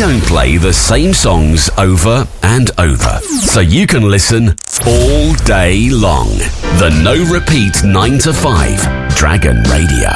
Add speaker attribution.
Speaker 1: don't play the same songs over and over, so you can listen all day long. The No Repeat 9 to 5 Dragon Radio.